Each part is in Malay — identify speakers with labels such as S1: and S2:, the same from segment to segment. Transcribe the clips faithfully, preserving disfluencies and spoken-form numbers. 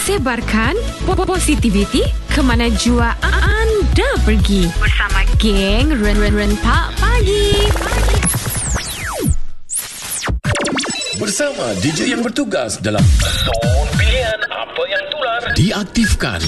S1: Sebarkan positivity ke mana jua anda pergi bersama geng Rentak Pagi.
S2: Bersama D J yang bertugas dalam Zon Pilihan Apa Yang Tular diaktifkan.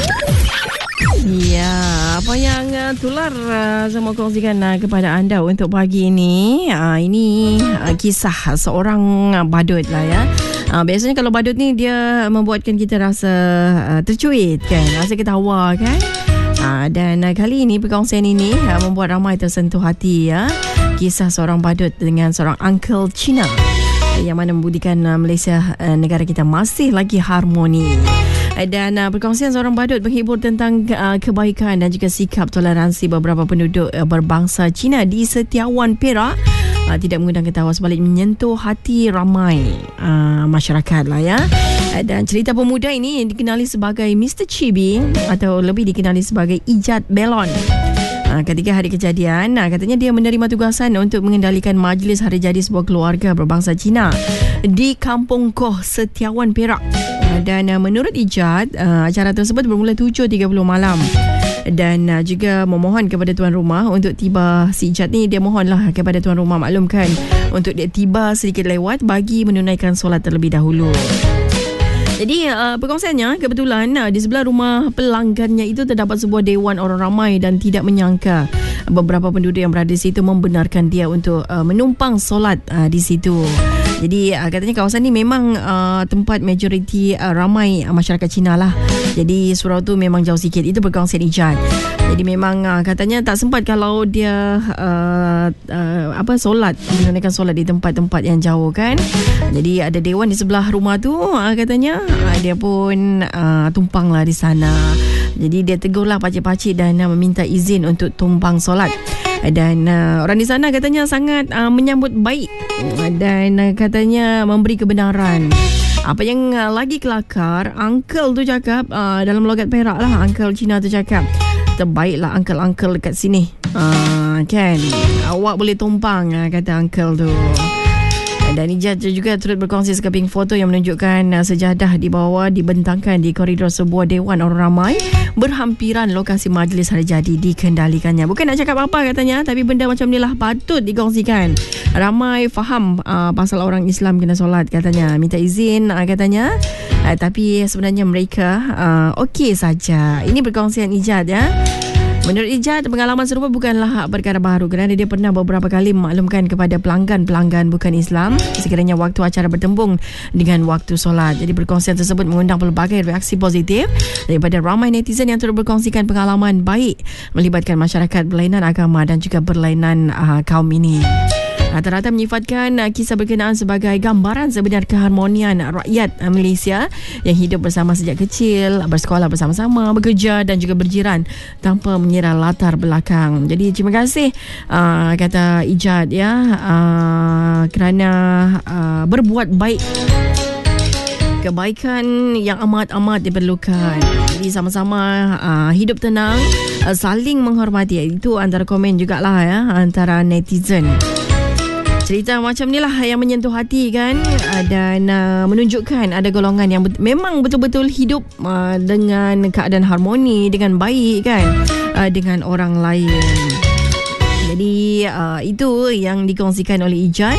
S3: Ya, apa yang uh, tular uh, saya mau kongsikan uh, kepada anda untuk pagi ini. Uh, ini uh, kisah seorang uh, badut lah ya. Uh, biasanya kalau badut ni dia membuatkan kita rasa uh, tercuit kan, rasa ketawa kan. Uh, dan uh, kali ini perkongsian ini uh, membuat ramai tersentuh hati ya. Kisah seorang badut dengan seorang uncle Cina uh, yang mana membuktikan uh, Malaysia uh, negara kita masih lagi harmoni. Dan uh, perkongsian seorang badut menghibur tentang uh, kebaikan dan juga sikap toleransi beberapa penduduk uh, berbangsa Cina di Setiawan, Perak. Uh, tidak mengundang ketawa, sebalik menyentuh hati ramai uh, masyarakat lah ya. Uh, dan cerita pemuda ini dikenali sebagai mister Chibi atau lebih dikenali sebagai Ijat Belon. Uh, ketika hari kejadian, uh, katanya dia menerima tugasan untuk mengendalikan majlis hari jadi sebuah keluarga berbangsa Cina di Kampung Koh, Setiawan, Perak. Uh, dan uh, menurut Ijat, uh, acara tersebut bermula tujuh tiga puluh malam. Dan uh, juga memohon kepada tuan rumah untuk tiba. Si Ijat ni dia mohonlah kepada tuan rumah maklumkan untuk dia tiba sedikit lewat bagi menunaikan solat terlebih dahulu. Jadi uh, perkongsiannya kebetulan uh, di sebelah rumah pelanggannya itu terdapat sebuah dewan orang ramai dan tidak menyangka beberapa penduduk yang berada di situ membenarkan dia untuk uh, menumpang solat uh, di situ. Jadi uh, katanya kawasan ni memang uh, tempat majoriti uh, ramai uh, masyarakat Cina lah. Jadi surau tu memang jauh sikit. Itu perkongsian Ijat. Jadi memang uh, katanya tak sempat kalau dia uh, uh, apa solat, menunaikan solat di tempat-tempat yang jauh kan. Jadi ada dewan di sebelah rumah tu, uh, katanya uh, dia pun uh, tumpang lah di sana. Jadi dia tegurlah pakcik-pakcik dan uh, meminta izin untuk tumpang solat. Dan uh, orang di sana katanya sangat uh, menyambut baik uh, dan uh, katanya memberi kebenaran. Apa yang uh, lagi kelakar, uncle tu cakap uh, dalam logat Perak lah, uncle Cina tu cakap, terbaiklah uncle-uncle dekat sini. Uh, kan, awak boleh tumpang, uh, kata uncle tu. Dan Ijat juga turut berkongsi sekeping foto yang menunjukkan uh, sejadah di bawah dibentangkan di koridor sebuah dewan orang ramai berhampiran lokasi majlis hari jadi dikendalikannya. Bukan nak cakap apa katanya, tapi benda macam ni lah patut dikongsikan. Ramai faham uh, pasal orang Islam kena solat katanya, minta izin uh, katanya. Uh, tapi sebenarnya mereka uh, okey saja. Ini perkongsian Ijat ya. Menurut Ijat, pengalaman serupa bukanlah perkara baru kerana dia pernah beberapa kali memaklumkan kepada pelanggan-pelanggan bukan Islam sekiranya waktu acara bertembung dengan waktu solat. Jadi perkongsian tersebut mengundang pelbagai reaksi positif daripada ramai netizen yang turut berkongsikan pengalaman baik melibatkan masyarakat berlainan agama dan juga berlainan uh, kaum ini. Rata-rata menyifatkan uh, kisah berkenaan sebagai gambaran sebenar keharmonian rakyat uh, Malaysia yang hidup bersama sejak kecil, bersekolah bersama-sama, bekerja dan juga berjiran tanpa mengira latar belakang. Jadi terima kasih uh, kata Ijat ya uh, kerana uh, berbuat baik. Kebaikan yang amat-amat diperlukan. Jadi sama-sama uh, hidup tenang, uh, saling menghormati. Itu antara komen jugalah ya antara netizen. Cerita macam ni lah yang menyentuh hati kan, dan uh, menunjukkan ada golongan yang bet- memang betul-betul hidup uh, dengan keadaan harmoni, dengan baik kan, uh, dengan orang lain. Jadi uh, itu yang dikongsikan oleh Ijat.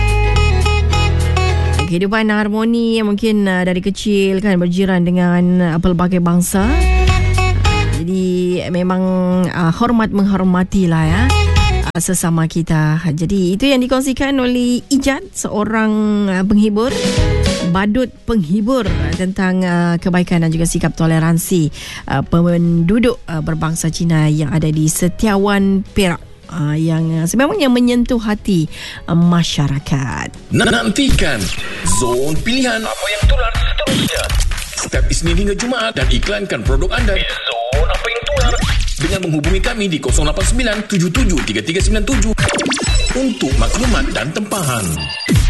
S3: Kehidupan harmoni yang mungkin uh, dari kecil kan berjiran dengan uh, pelbagai bangsa. Jadi memang uh, hormat menghormati lah ya sesama kita. Jadi itu yang dikongsikan oleh Ijat, seorang uh, penghibur, badut penghibur tentang uh, kebaikan dan juga sikap toleransi uh, penduduk uh, berbangsa Cina yang ada di Setiawan, Perak, uh, yang uh, sememangnya menyentuh hati uh, masyarakat.
S2: Nantikan Zon Pilihan Apa Yang Tular seterusnya setiap Isnin hingga Jumaat dan iklankan produk anda di Zon Apa Yang Tular dengan menghubungi kami di kosong lapan sembilan tujuh tujuh tiga tiga sembilan tujuh untuk maklumat dan tempahan.